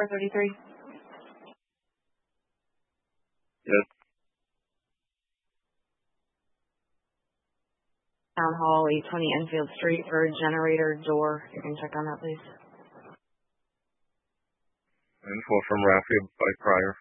433. Yes. Town Hall, 820 Enfield Street for a generator door. You can check on that, please. Info from Rafi by Pryor.